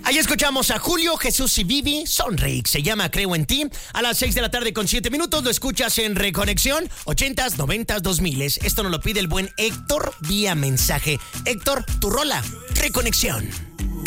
Ahí escuchamos a Julio, Jesús y Vivi, Sonrix. Se llama Creo en ti. A las 6 de la tarde con 7 minutos lo escuchas en Reconexión. 80s, 90s, 2000s. Esto nos lo pide el buen Héctor vía mensaje. Héctor, tu rola. Reconexión.